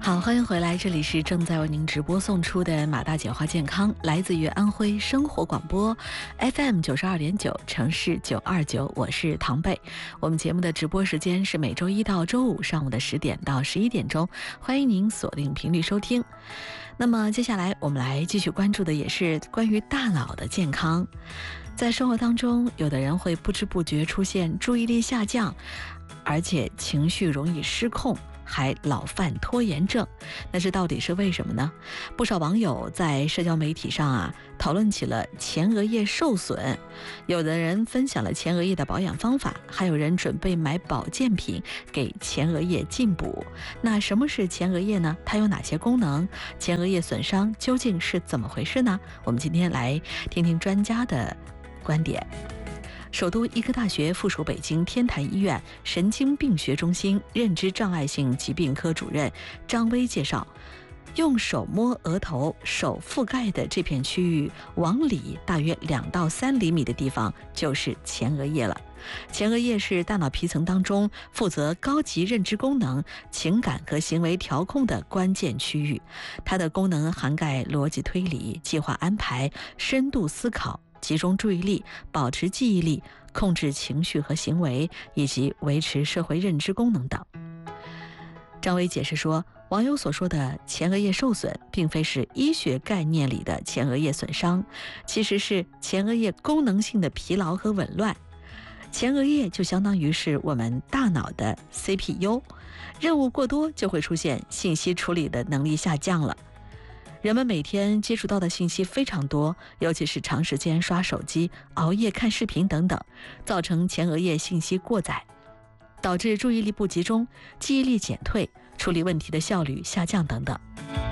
好，欢迎回来，这里是正在为您直播送出的马大姐话健康，来自于安徽生活广播 FM 92.9城市929，我是唐贝。我们节目的直播时间是每周一到周五上午的10点到11点钟，欢迎您锁定频率收听。那么接下来我们来继续关注的也是关于大脑的健康。在生活当中，有的人会不知不觉出现注意力下降，而且情绪容易失控，还老犯拖延症，那这到底是为什么呢？不少网友在社交媒体上讨论起了前额叶受损，有的人分享了前额叶的保养方法，还有人准备买保健品给前额叶进补。那什么是前额叶呢？它有哪些功能？前额叶损伤究竟是怎么回事呢？我们今天来听听专家的观点。首都医科大学附属北京天坛医院神经病学中心认知障碍性疾病科主任张威介绍，用手摸额头，手覆盖的这片区域往里大约2到3厘米的地方就是前额叶了。前额叶是大脑皮层当中负责高级认知功能、情感和行为调控的关键区域，它的功能涵盖逻辑推理、计划安排、深度思考、集中注意力、保持记忆力、控制情绪和行为，以及维持社会认知功能等。张威解释说，网友所说的前额叶受损并非是医学概念里的前额叶损伤，其实是前额叶功能性的疲劳和紊乱。前额叶就相当于是我们大脑的 CPU， 任务过多就会出现信息处理的能力下降了。人们每天接触到的信息非常多，尤其是长时间刷手机、熬夜看视频等等，造成前额叶信息过载，导致注意力不集中、记忆力减退、处理问题的效率下降等等。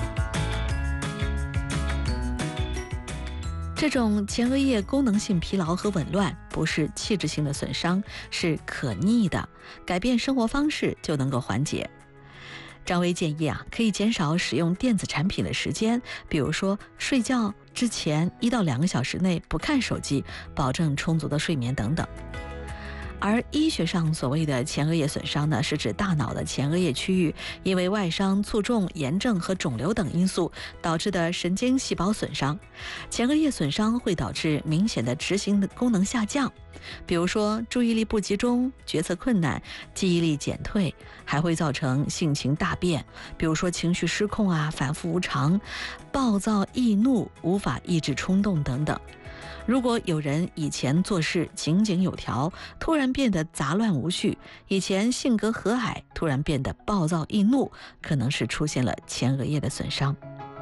这种前额叶功能性疲劳和紊乱不是器质性的损伤，是可逆的，改变生活方式就能够缓解。张威建议可以减少使用电子产品的时间，比如说睡觉之前1到2个小时内不看手机，保证充足的睡眠等等。而医学上所谓的前额叶损伤呢，是指大脑的前额叶区域因为外伤、卒中、炎症和肿瘤等因素导致的神经细胞损伤。前额叶损伤会导致明显的执行的功能下降，比如说注意力不集中、决策困难、记忆力减退，还会造成性情大变，比如说情绪失控反复无常、暴躁易怒、无法抑制冲动等等。如果有人以前做事井井有条，突然变得杂乱无序，以前性格和蔼，突然变得暴躁易怒，可能是出现了前额叶的损伤。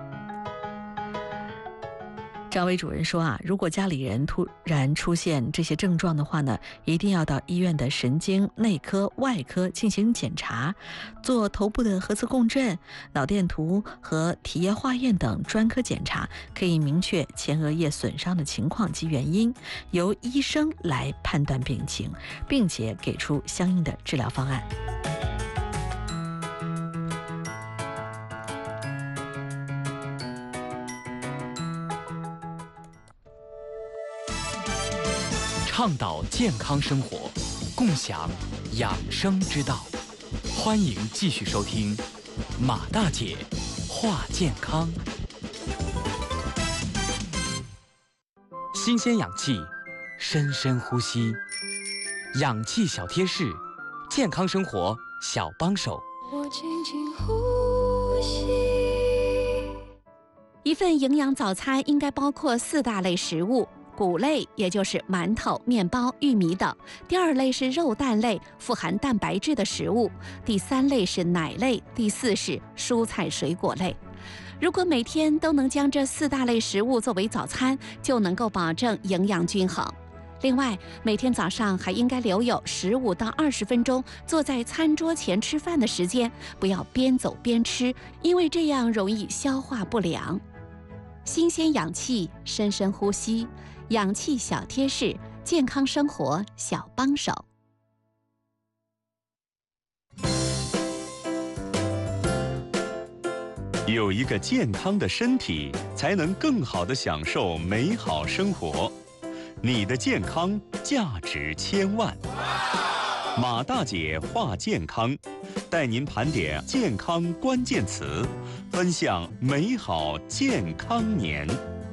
张威主任说如果家里人突然出现这些症状的话呢，一定要到医院的神经内科、外科进行检查，做头部的核磁共振、脑电图和体液化验等专科检查，可以明确前额叶损伤的情况及原因，由医生来判断病情，并且给出相应的治疗方案。 倡导健康生活，共享养生之道。欢迎继续收听马大姐话健康。新鲜氧气，深深呼吸，氧气小贴士，健康生活小帮手。 我轻轻呼吸。 一份营养早餐应该包括4大类食物。谷类，也就是馒头、面包、玉米等；第2类是肉蛋类，富含蛋白质的食物；第3类是奶类；第4是蔬菜水果类。如果每天都能将这4大类食物作为早餐，就能够保证营养均衡。另外，每天早上还应该留有15到20分钟坐在餐桌前吃饭的时间，不要边走边吃，因为这样容易消化不良。新鲜氧气，深深呼吸，氧气小贴士，健康生活小帮手。 有一个健康的身体，才能更好地享受美好生活。你的健康价值千万。马大姐话健康， 带您盘点健康关键词，分享美好健康年。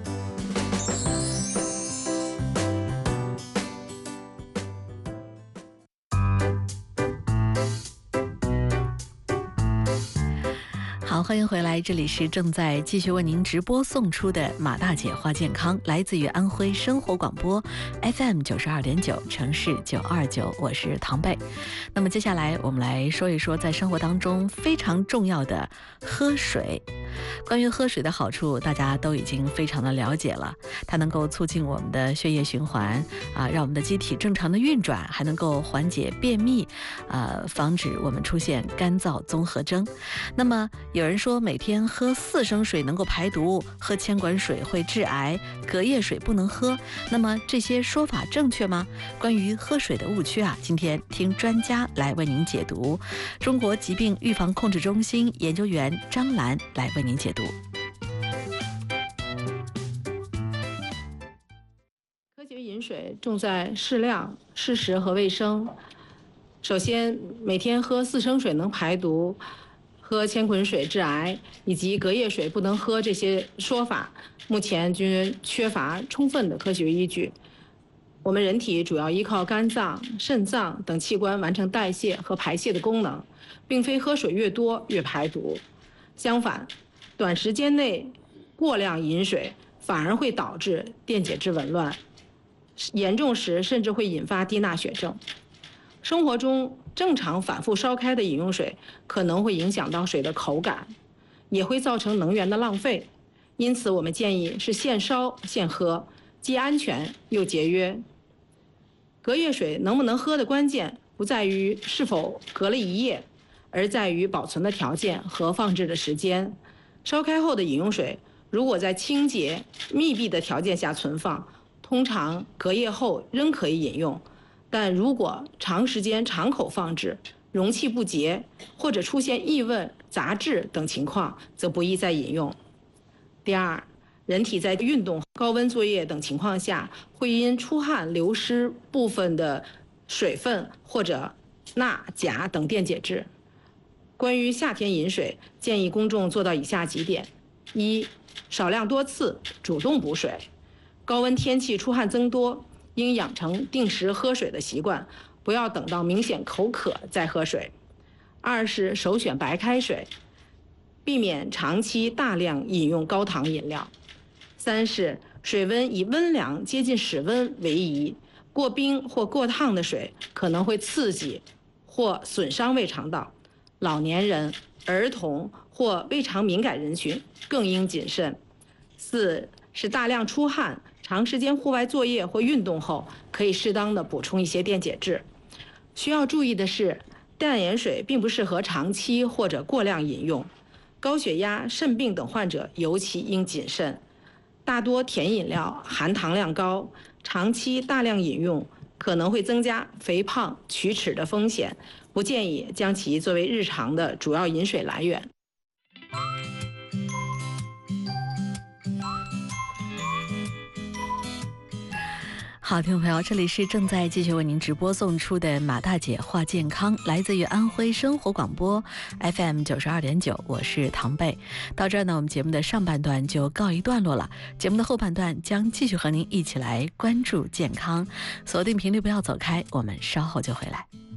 好，欢迎回来，这里是正在继续为您直播送出的马大姐话健康，来自于安徽生活广播 FM 92.9城市929，我是唐贝。那么接下来我们来说一说在生活当中非常重要的喝水。关于喝水的好处，大家都已经非常的了解了，它能够促进我们的血液循环让我们的机体正常的运转，还能够缓解便秘防止我们出现干燥综合征。那么有人说每天喝4升水能够排毒，喝铅管水会致癌，隔夜水不能喝，那么这些说法正确吗？关于喝水的误区今天听专家来为您解读。中国疾病预防控制中心研究员张兰来为您解读。 科学饮水重在适量、适时和卫生。首先，每天喝4升水能排毒，喝铅滚水致癌，以及隔夜水不能喝这些说法，目前均缺乏充分的科学依据。我们人体主要依靠肝脏、肾脏等器官完成代谢和排泄的功能，并非喝水越多越排毒。相反，短时间内过量饮水反而会导致电解质紊乱，严重时甚至会引发低钠血症。生活中正常反复烧开的饮用水可能会影响到水的口感，也会造成能源的浪费。因此我们建议是现烧现喝，既安全又节约。隔夜水能不能喝的关键不在于是否隔了一夜，而在于保存的条件和放置的时间。烧开后的饮用水如果在清洁密闭的条件下存放，通常隔夜后仍可以饮用，但如果长时间长口放置，容器不洁或者出现异味、杂质等情况，则不宜再饮用。第二，人体在运动、高温作业等情况下，会因出汗流失部分的水分或者钠、钾等电解质。关于夏天饮水，建议公众做到以下几点：一、少量多次，主动补水。高温天气出汗增多，应养成定时喝水的习惯，不要等到明显口渴再喝水。二是首选白开水，避免长期大量饮用高糖饮料。三是水温以温凉接近室温为宜，过冰或过烫的水可能会刺激或损伤胃肠道，老年人、儿童或胃肠敏感人群更应谨慎。四是大量出汗、长时间户外作业或运动后，可以适当的补充一些电解质。需要注意的是，淡盐水并不适合长期或者过量饮用，高血压、肾病等患者尤其应谨慎。大多甜饮料含糖量高，长期大量饮用可能会增加肥胖、龋齿的风险，不建议将其作为日常的主要饮水来源。 好，听众朋友，这里是正在继续为您直播送出的马大姐话健康，来自于安徽生活广播 FM 92.9，我是唐贝。到这儿呢，我们节目的上半段就告一段落了，节目的后半段将继续和您一起来关注健康，锁定频率不要走开，我们稍后就回来。